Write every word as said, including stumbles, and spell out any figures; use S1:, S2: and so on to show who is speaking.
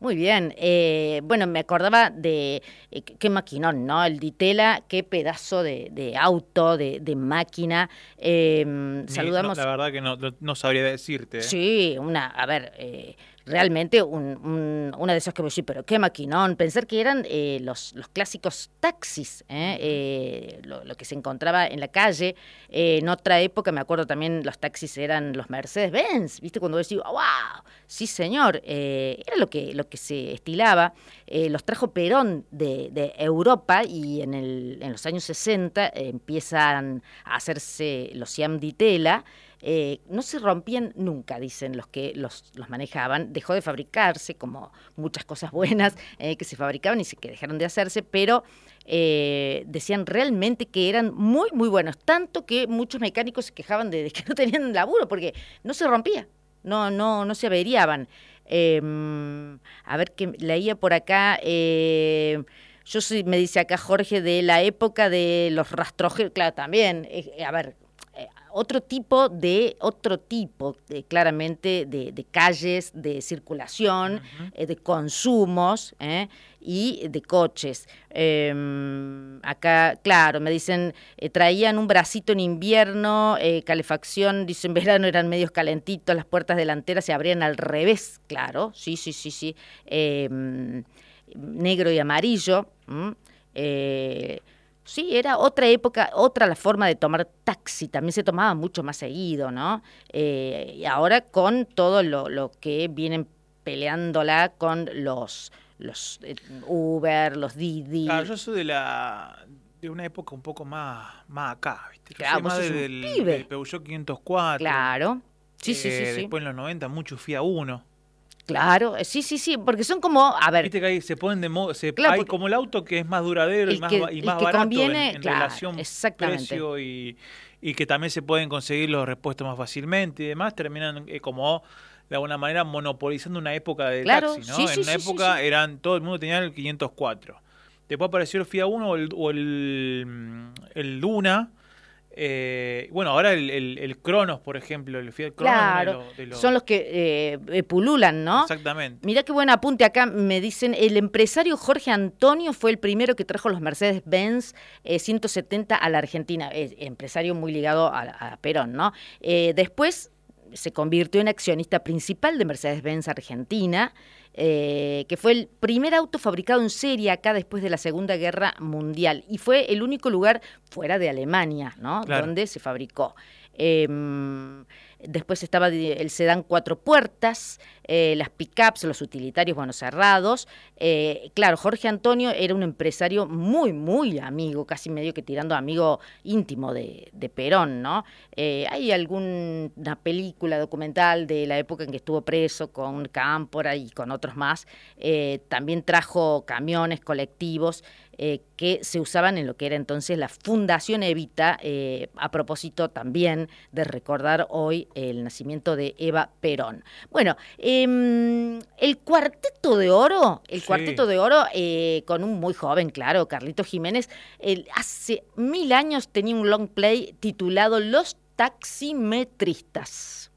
S1: Muy bien. Eh, bueno, me acordaba de eh, qué qué maquinón, ¿no? El Ditela, qué pedazo de, de auto, de, de máquina. Eh,
S2: Ni, no, la
S1: saludamos.
S2: verdad que no, no, no sabría decirte, ¿eh?
S1: Sí, una, a ver, eh, realmente un, un- una de esas que voy a decir, pero qué maquinón, pensar que eran eh, los, los clásicos taxis, ¿eh?
S2: Ujú.
S1: Eh, lo, lo que se encontraba en la calle. Eh, en otra época, me acuerdo también, los taxis eran los Mercedes-Benz, ¿viste? Cuando decís, wow, sí señor, eh, era lo que, lo que se estilaba. Eh, los trajo Perón de, de Europa y en, el, en los años sesenta eh, empiezan a hacerse los Siam di Tela. Eh, no se rompían nunca, dicen los que los, los manejaban. Dejó de fabricarse, como muchas cosas buenas eh, que se fabricaban y se, que dejaron de hacerse, pero eh, decían realmente que eran muy, muy buenos. Tanto que muchos mecánicos se quejaban de, de que no tenían laburo porque no se rompía, no, no, no se averiaban. Eh, a ver, que leía por acá. Eh, yo soy, me dice acá Jorge, de la época de los rastrojeros, claro, también, eh, a ver, eh, otro tipo de, otro tipo de, claramente, de, de calles, de circulación,
S2: Ujú.
S1: eh, de consumos eh, y de coches. Eh, acá, claro, me dicen, eh, traían un bracito en invierno, eh, calefacción, dicen, en verano eran medios calentitos, las puertas delanteras se abrían al revés, claro, sí, sí, sí, sí. Eh, negro y amarillo. ¿M? Eh, sí, era otra época, otra la forma de tomar taxi, también se tomaba mucho más seguido, ¿no? Eh, y ahora con todo lo, lo que vienen peleándola con los, los eh, Uber, los
S2: Claro,
S1: Didi.
S2: yo soy de la de una época un poco más, más acá, ¿viste? Yo
S1: Claro,
S2: soy
S1: vos
S2: más
S1: sos
S2: de-
S1: un
S2: del, del
S1: pibe.
S2: Peugeot quinientos cuatro.
S1: Claro. Sí, sí, sí,
S2: Eh,
S1: sí.
S2: después en los noventa mucho Fiat Uno.
S1: Claro, eh, sí, sí, sí, porque son como, a ver,
S2: Viste que ahí se ponen de moda, se,
S1: claro,
S2: hay
S1: porque
S2: como el auto que es más duradero y
S1: el
S2: más,
S1: que,
S2: ba- y
S1: el
S2: más
S1: que
S2: barato en,
S1: conviene,
S2: en
S1: claro,
S2: relación
S1: exactamente.
S2: precio y, y que también se pueden conseguir los repuestos más fácilmente y demás, terminan eh, como de alguna manera monopolizando una época de
S1: Claro,
S2: taxi,
S1: sí,
S2: ¿no? En
S1: sí,
S2: una
S1: sí, sí, sí.
S2: época eran todo el mundo tenía el quinientos cuatro. Después apareció el Fiat Uno o el, o el, mm, el Duna. Eh, bueno, ahora el, el, el Cronos, por ejemplo, el Fiat Cronos es uno de
S1: Claro,
S2: los, de los...
S1: son los que eh, eh, pululan, ¿no?
S2: Exactamente.
S1: Mirá qué buen apunte acá, me dicen, el empresario Jorge Antonio fue el primero que trajo los Mercedes-Benz eh, ciento setenta a la Argentina, eh, empresario muy ligado a, a Perón, ¿no? Eh, después se convirtió en accionista principal de Mercedes-Benz Argentina, eh, que fue el primer auto fabricado en serie acá después de la Segunda Guerra Mundial y fue el único lugar fuera de Alemania, ¿no?
S2: Claro.
S1: Donde se fabricó. Eh, Después estaba el sedán cuatro puertas, eh, las pick-ups, los utilitarios, bueno, cerrados. Eh, claro, Jorge Antonio era un empresario muy, muy amigo, casi medio que tirando amigo íntimo de, de Perón, ¿no? Eh, hay alguna película documental de la época en que estuvo preso con Cámpora y con otros más. Eh, también trajo camiones, colectivos, eh, que se usaban en lo que era entonces la Fundación Evita, eh, a propósito también de recordar hoy el nacimiento de Eva Perón. Bueno, eh, el Cuarteto de Oro, el
S2: Sí.
S1: Cuarteto de Oro, eh, con un muy joven, claro, Carlito Jiménez, el, hace mil años tenía un long play titulado Los Taximetristas.